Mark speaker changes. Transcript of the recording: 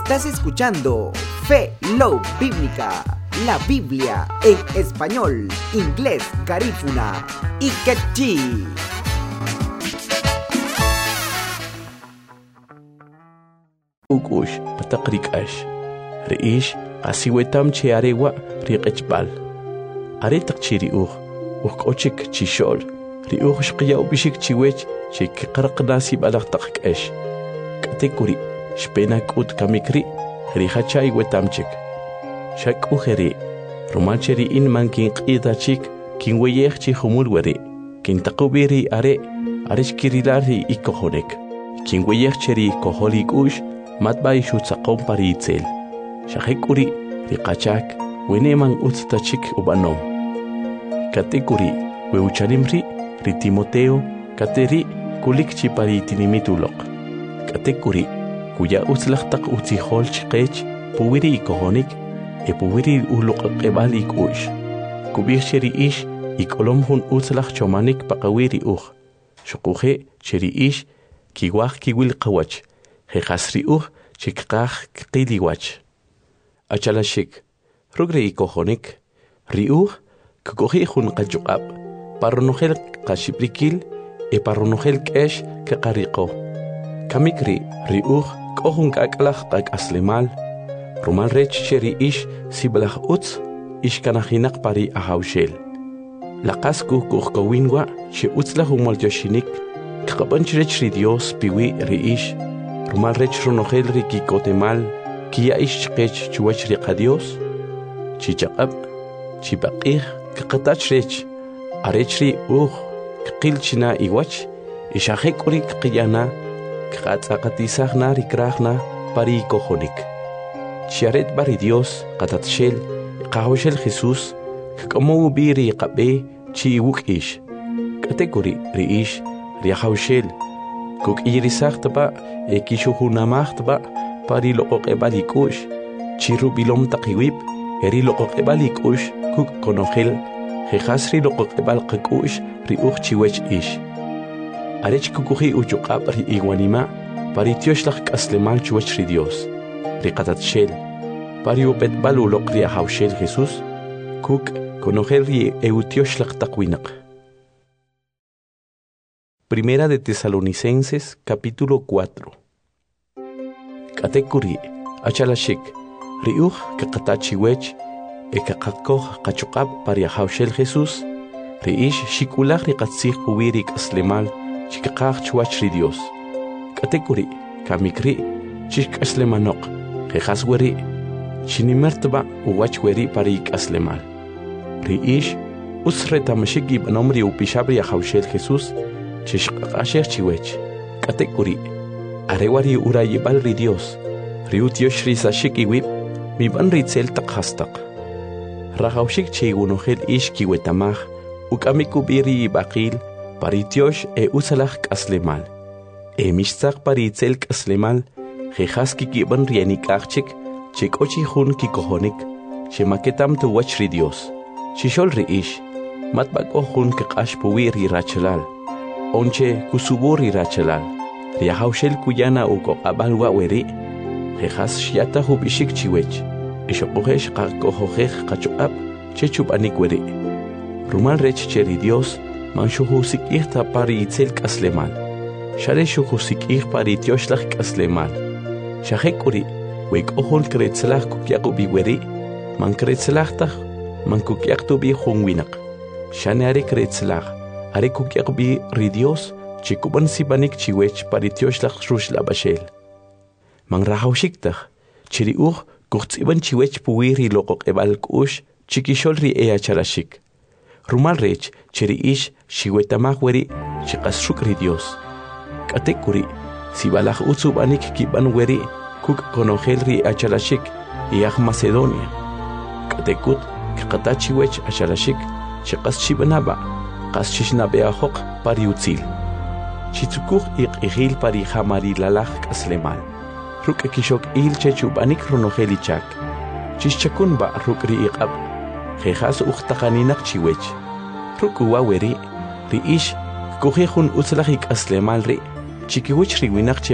Speaker 1: Estás escuchando Fe Love Bíblica, la Biblia en español, inglés, garífuna y quechí.
Speaker 2: Ukush pataqrikash reish asiwetam che arewa riqechbal are taqchiri uqochik chishol riuh shqiya ubishik chiwech che qarqnasi balaqtaqash katekuri shpena kut kamikri rihachay wetamchik shak ujeri romancheri in mankin qidachik kin weyech chi humul weri kin taqubiri are shkirilari ikohonek kin weyech cheri koholik ush matbay shutsaqom paritzel shaqikuri riqachak weneman utstachik ubanom katekuri weuchanimri ri Timoteo kateri kulik chiparitinimituloq katekuri kuya uslaqtaq utzihol chiqech puwiri ikohonik puwiri uloqebalik ush kubir cheri ish ikolom hun uslaq chomanik paqawiri shuquje cheri ish kiwaq kiwil qawach Hejasri chikqaj qiliwach. Achalashik, rugre ikohonik, riuh, kukohi hun qajuqab, parronogel qashiprikil, parronogel kesh kaqariqo. Kamikri, riuh, kohun kaklaj aslemal, rumal rech cheri ish siblaj utz, ishkanajinak pari ahaushel. Laqasku kuhkowinwa, che utzlaj umoljoshinik, kaqabanchrech Dios piwi riish, Rumal rech ronogel rikikotemal, kia ishchqech chuwach riqadios, chichaqab, chipaqih, kaqatach rech, arechri kqilchina iwach, ishajekuri qiyana, qatzaqatisagna rikragna pari kohonik. Chiaret bari Dios, qatatshel, qahoshel Jesús, kqamu biri qabe, chi ish, katekuri riish, riahaushel, Kuk irisaqtaba kishuhunamaqtaba pari loqoqebalikush chiru bilom taqiwib eri loqoqebalikush kuk konogel jejasri loqoqebalqakush riuq chiwech ish arech kukuji uchuqab ri iwanima pari tioshlaq kaslemal chuwech ri Dios riqatatshel pari upetbalu loqri ahaushel Jesús kuk konogel ri eutioslaq taqwinaq. Primera de Tesalonicenses, capítulo 4. Katekuri, achalashik, riuh kaqatachiwech, kaqakoh qachuqab pariahaushel Jesús, riish shikulaj riqatzih puwirik aslemal, chikaqaj chuach ri Dios. Katekuri, kamikri, chik aslemanok, jejas weri, chinimertba uwach weri parik aslemal. Riish, usretamashik ibanomri upishabri ahaushel Jesús, Chishqasher chiwech, katekuri, arewari urayibal ri Dios, riutiosh risashik iwip, miban ritzel takhastaq. Rajaushik cheigunogel ish kiwetamaj, ukamikubiri ibaqil, paritiosh usalaj kaslemal. Mishtzaq paritzel kaslemal, jejaski kiban rienikachik, chikochi hun kikohonik, shemaketam tuwach ri Dios. Shishol ri ish, matbako hun kaqash puwiri rachalal. Onche kusuburi rachalal, riahaushel kuyana uko abalwa weri, jejas shiata hubishik chiwech, ishokohesh qakohojej qachuab, chechubanik weri. Rumal rech cheri Dios, manshuhusik ta pari itzel kaslemal, share shuhusik pari tioshlach kaslemal. Shahekuri, wek ohon kretzlach kukyaku biweri, man kretzlachtach, man kukyaktu bi hunwinak, shane are kretzlach. Are kukyaqbi ri Dios, chikuban sibanik chiwech paritioslaq rushla bashel. Man rahaushiktaj, chiri kuchtsiban chiwech puwiri loqoqebal kush, chikishol ri achalashik. Rumal rech, chiri ish, shiwetamaj weri, chikasruk ri Dios. Katekuri, sibalaj utsubanik kiban weri, kuk konogel ri achalashik, iaj Macedonia. Katekut, kaqatachiwech achalashik, chikas chibanaba. Qas chisnabeajoq pariutzil. Chitzukuj iqihil pari jamarilalaj kaslemal. Ruk kishok il chechubanik ronogelichak. Chischakun ba ruk ri iqab. Jejas uqtaqaninak chiwech. Ruk uwaweri, ri ish, kujejun utzlajik aslemal ri, chikiwich riwinak